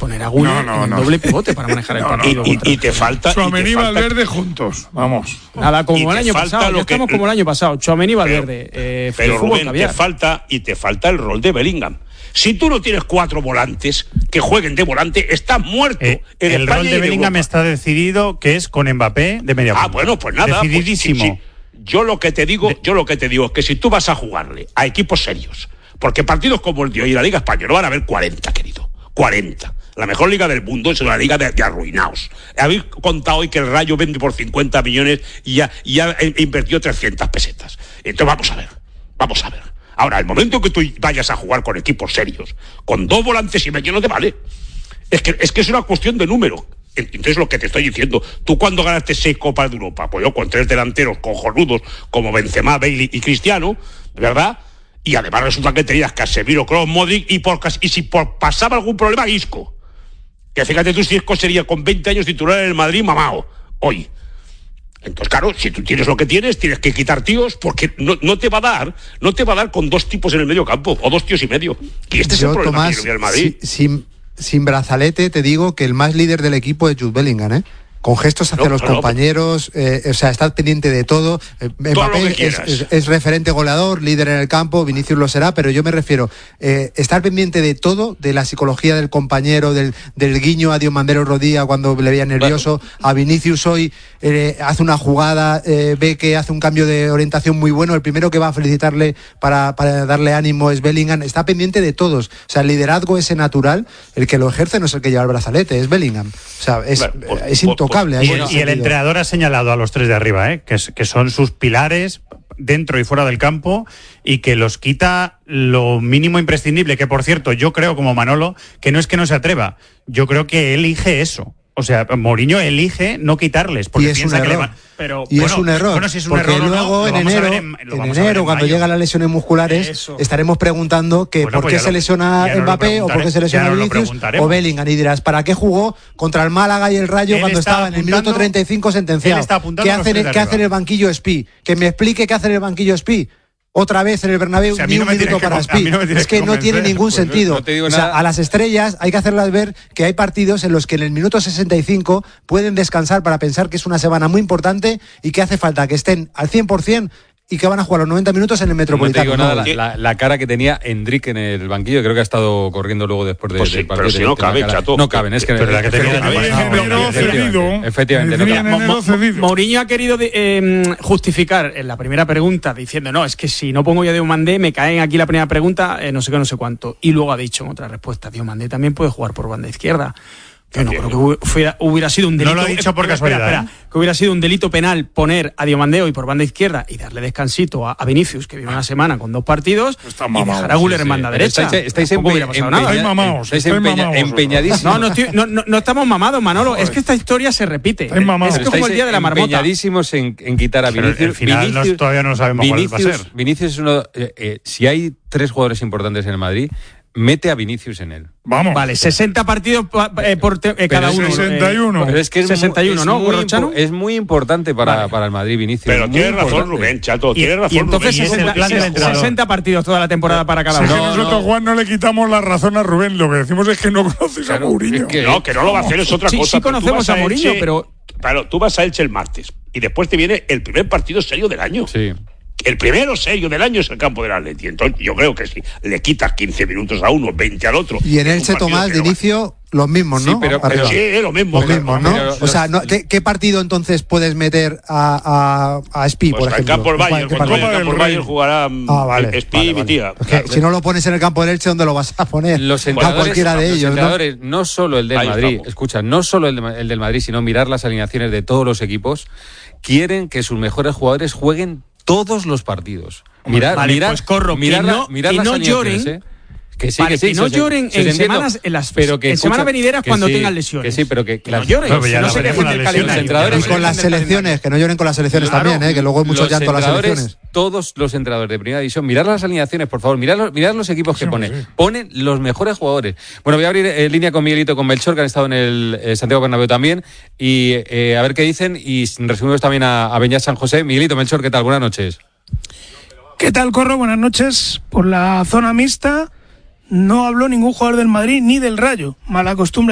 poner a Güler en doble pivote para manejar el partido. Y te falta Tchouaméni y Valverde juntos, vamos. Nada, como el año pasado, ya estamos como el año pasado. Tchouaméni y Valverde. Pero Rubén, te falta el rol de Bellingham. Si tú no tienes 4 volantes que jueguen de volante, estás muerto. El rol de Bellingham está decidido, que es con Mbappé de media punta. Bueno, pues nada. Decididísimo. Pues, sí. Yo lo que te digo es que si tú vas a jugarle a equipos serios, porque partidos como el de hoy, la Liga Española, van a haber 40, querido. 40. La mejor liga del mundo es una liga de arruinados. Habéis contado hoy que el Rayo vende por 50 millones y ya invirtió 300 pesetas. Entonces vamos a ver. Ahora, el momento que tú vayas a jugar con equipos serios, con 2 volantes y medio no te vale. Es que es una cuestión de número. Entonces, lo que te estoy diciendo, tú cuando ganaste 6 Copas de Europa, pues yo con 3 delanteros cojonudos como Benzema, Bailey y Cristiano, ¿verdad? Y además resulta que tenías Casemiro, Kroos, Modric y si pasaba algún problema, Isco. Que fíjate tú si Isco sería con 20 años titular en el Madrid, mamao, hoy. Entonces, claro, si tú tienes lo que tienes que quitar tíos, porque no te va a dar con 2 tipos en el medio campo, o 2 tíos y medio. Y este es el problema Tomás, que tiene el Madrid. Sin brazalete te digo que el más líder del equipo es Jude Bellingham, ¿eh? Con gestos hacia los compañeros, está pendiente de todo. Mbappé es referente goleador, líder en el campo, Vinicius lo será, pero yo me refiero estar pendiente de todo, de la psicología del compañero, del guiño a Diomandé Rodilla cuando le veía nervioso, a Vinicius hoy hace una jugada, ve que hace un cambio de orientación muy bueno, el primero que va a felicitarle para darle ánimo es Bellingham, está pendiente de todos. O sea, el liderazgo ese natural, el que lo ejerce no es el que lleva el brazalete, es Bellingham. O sea, es intocable. Y el entrenador ha señalado a los 3 de arriba, que son sus pilares dentro y fuera del campo y que los quita lo mínimo imprescindible, que por cierto, yo creo como Manolo, que no es que no se atreva, yo creo que elige eso. O sea, Mourinho elige no quitarles porque piensa que le van. Es un error. Bueno, si es un porque error, luego en enero, cuando llegan las lesiones musculares, estaremos preguntando que por qué se lesiona Mbappé o por qué se lesiona Vinicius o Bellingham. Y dirás, ¿para qué jugó contra el Málaga y el Rayo cuando estaba en el minuto 35 sentenciado? ¿Qué hace en el banquillo Spi? Que me explique qué hace en el banquillo Spi. Otra vez en el Bernabéu, ni un minuto para Spi. Es que no tiene ningún sentido. O sea, a las estrellas hay que hacerlas ver que hay partidos en los que en el minuto 65 pueden descansar para pensar que es una semana muy importante y que hace falta que estén al 100% y que van a jugar los 90 minutos en el Metropolitano. No te digo nada, la cara que tenía Endrick en el banquillo, creo que ha estado corriendo luego después del partido. Pero si no cabe, chato. No caben, es que pero la que tenía efectivamente. Mourinho ha querido justificar en la primera pregunta diciendo, no, es que si no pongo yo a Diomandé me caen aquí la primera pregunta, no sé qué, no sé cuánto. Y luego ha dicho en otra respuesta, Diomandé también puede jugar por banda izquierda. Yo no creo que hubiera sido un delito. No lo ha dicho por casualidad. Espera, que hubiera sido un delito penal poner a Diomandé hoy por banda izquierda y darle descansito a Vinicius, que vive una semana con 2 partidos, y dejar a Güler en banda derecha. Estáis empeñadísimos. No estamos mamados, Manolo. Joder. Es que esta historia se repite. Es como el día de la marmota. Empeñadísimos en quitar a Vinicius. Al final todavía no sabemos cuál va a ser. Vinicius es uno. Si hay 3 jugadores importantes en el Madrid, mete a Vinicius en él. Vamos. Vale, 60 partidos por cada uno. 61. Pero es que es 61, ¿no? Es muy importante para el Madrid, Vinicius. Pero tienes razón, Rubén, chato. Tienes razón. Y entonces 60 partidos toda la temporada para cada uno. Es que nosotros, Juan, no le quitamos la razón a Rubén. Lo que decimos es que no conoces a Mourinho. Que no lo va a hacer, es otra cosa. Sí conocemos a Mourinho, pero... Claro, tú vas a Elche el martes y después te viene el primer partido serio del año. Sí. El primero serio del año es el campo del Atleti. Entonces yo creo que si le quitas 15 minutos a uno, 20 al otro... Y en Elche, Tomás, de inicio, los mismos, ¿no? Sí, pero sí, lo mismo. Los mismos, ¿no? O sea, ¿qué partido entonces puedes meter a Spi, por ejemplo? En campo del Bayern. Cuando el campo del Bayern jugará Spi y mi tía. Si no lo pones en el campo del Elche, ¿dónde lo vas a poner? A cualquiera de ellos, los entrenadores, no solo el del Madrid, escucha, no solo el del Madrid, sino mirar las alineaciones de todos los equipos, quieren que sus mejores jugadores jueguen todos los partidos. Mirar no lloren. Que no lloren en semanas venideras cuando tengan lesiones. Que sí, pero que no lloren. No se quejen del calendario. Y con las selecciones, que no lloren con las selecciones también, que luego hay mucho llanto a las selecciones. Todos los entrenadores de primera división, mirar las alineaciones, por favor, mirar los equipos que ponen. Sí. Ponen los mejores jugadores. Bueno, voy a abrir línea con Miguelito, con Melchor, que han estado en el Santiago Bernabéu también, y a ver qué dicen, y resumimos también a Beñat San José. Miguelito, Melchor, ¿qué tal? Buenas noches. ¿Qué tal, Corro? Buenas noches. Por la zona mixta no habló ningún jugador del Madrid ni del Rayo. Mala costumbre